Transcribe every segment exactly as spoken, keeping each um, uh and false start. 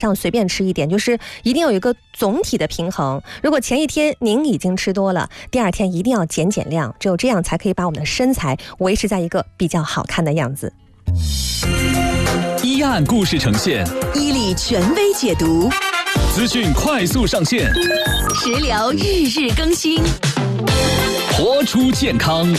上随便吃一点，就是一定要有一个总体的平衡。如果前一天您已经吃多了，第二天一定要减减量，只有这样才可以把我们的身材维持在一个比较好看的样子。 一案故事呈现， 伊利权威解读， 资讯快速上线， 食疗日日更新， 活出健康。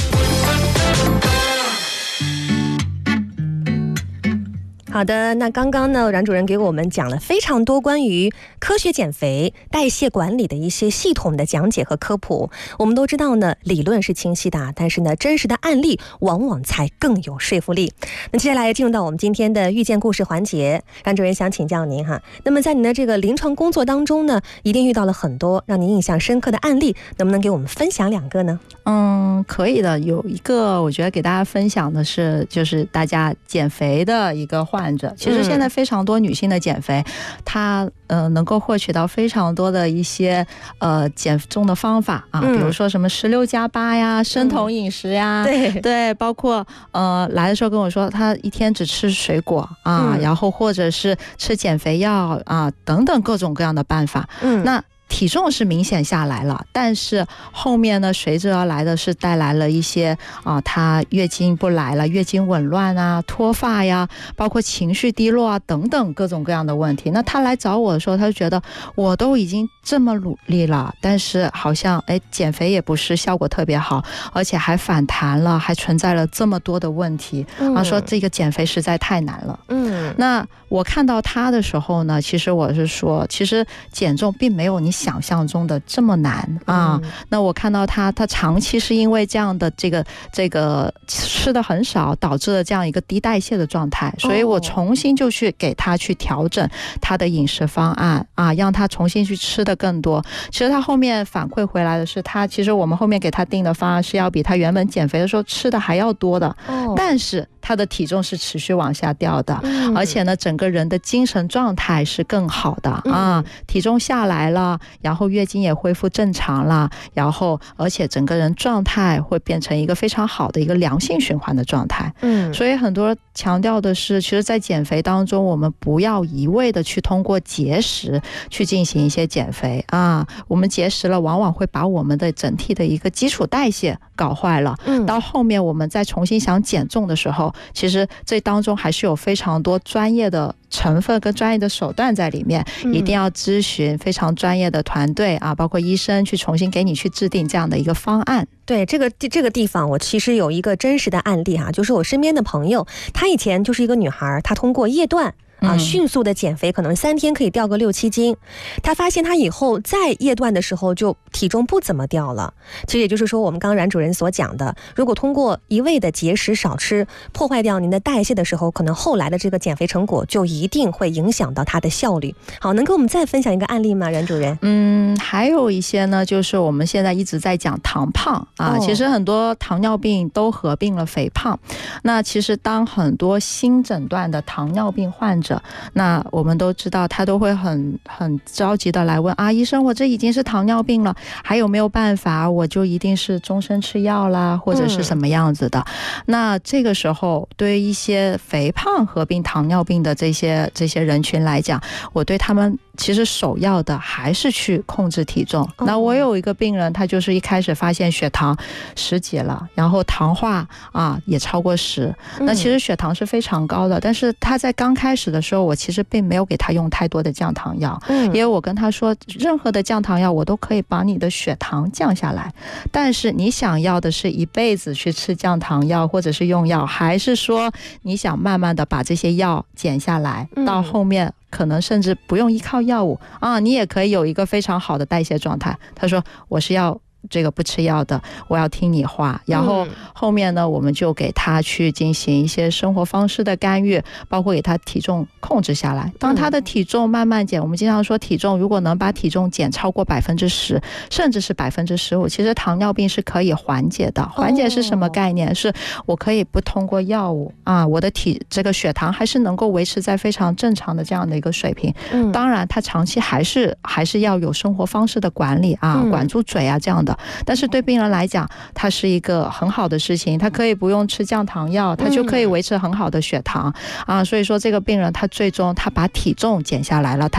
好的，那刚刚呢，阮主任给我们讲了非常多关于科学减肥、代谢管理的一些系统的讲解和科普。我们都知道呢，理论是清晰的，但是呢，真实的案例往往才更有说服力。那接下来进入到我们今天的遇见故事环节，阮主任想请教您哈，那么在您的这个临床工作当中呢，一定遇到了很多让您印象深刻的案例，能不能给我们分享两个呢？ 嗯，可以的。有一个我觉得给大家分享的是，就是大家减肥的一个患者。其实现在非常多女性的减肥，她呃能够获取到非常多的一些呃减重的方法啊，比如说什么十六加八呀、生酮饮食呀，对对，包括呃来的时候跟我说，她一天只吃水果啊，然后或者是吃减肥药啊等等各种各样的办法。嗯，那体重是明显下来了，但是后面呢，随之而来的是带来了一些啊，她月经不来了，月经紊乱啊，脱发呀，包括情绪低落啊等等各种各样的问题。那她来找我的时候，她就觉得我都已经这么努力了，但是好像哎减肥也不是效果特别好，而且还反弹了，还存在了这么多的问题、嗯、啊，说这个减肥实在太难了。嗯，那我看到她的时候呢，其实我是说，其实减重并没有你想象中的这么难啊、嗯！那我看到他，他长期是因为这样的这个这个吃的很少，导致了这样一个低代谢的状态，所以我重新就去给他去调整他的饮食方案啊，让他重新去吃的更多。其实他后面反馈回来的是，他其实我们后面给他定的方案是要比他原本减肥的时候吃的还要多的，哦、但是他的体重是持续往下掉的、嗯、而且呢整个人的精神状态是更好的、嗯、啊，体重下来了，然后月经也恢复正常了，然后而且整个人状态会变成一个非常好的一个良性循环的状态。嗯，所以很多强调的是，其实在减肥当中，我们不要一味的去通过节食去进行一些减肥啊，我们节食了往往会把我们的整体的一个基础代谢搞坏了。嗯，到后面我们再重新想减重的时候，其实这当中还是有非常多专业的成分跟专业的手段在里面、嗯、一定要咨询非常专业的团队啊，包括医生去重新给你去制定这样的一个方案。 对，这个这个地方我其实有一个真实的案例哈、啊，就是我身边的朋友，她以前就是一个女孩，她通过夜断啊，迅速的减肥，可能三天可以掉个六七斤。他发现他以后在夜断的时候就体重不怎么掉了。其实也就是说，我们刚刚阮主任所讲的，如果通过一味的节食少吃，破坏掉您的代谢的时候，可能后来的这个减肥成果就一定会影响到它的效率。好，能跟我们再分享一个案例吗，阮主任？ 嗯，还有一些呢，就是我们现在一直在讲糖胖啊，哦、其实很多糖尿病都合并了肥胖。那其实当很多新诊断的糖尿病患者，那我们都知道他都会很很着急的来问啊，医生，我这已经是糖尿病了，还有没有办法我就一定是终身吃药啦，或者是什么样子的、嗯、那这个时候对于一些肥胖合并糖尿病的这些这些人群来讲，我对他们其实首要的还是去控制体重、哦、那我有一个病人，他就是一开始发现血糖十几了，然后糖化啊也超过十、嗯、那其实血糖是非常高的，但是他在刚开始的时候，我其实并没有给他用太多的降糖药、嗯、因为我跟他说，任何的降糖药我都可以把你的血糖降下来，但是你想要的是一辈子去吃降糖药或者是用药，还是说你想慢慢的把这些药减下来、嗯、到后面可能甚至不用依靠药物啊，你也可以有一个非常好的代谢状态。他说我是要这个不吃药的，我要听你话。然后后面呢，我们就给他去进行一些生活方式的干预，包括给他体重控制下来。当他的体重慢慢减，我们经常说体重如果能把体重减超过百分之十，甚至是百分之十五，其实糖尿病是可以缓解的。缓解是什么概念？是我可以不通过药物啊，我的体这个血糖还是能够维持在非常正常的这样的一个水平。当然，他长期还是还是要有生活方式的管理啊，管住嘴啊这样的。但是对病人来讲，它是一个很好的事情，他可以不用吃降糖药，他就可以维持很好的血糖啊。所以说这个病人他最终他把体重减下来了，他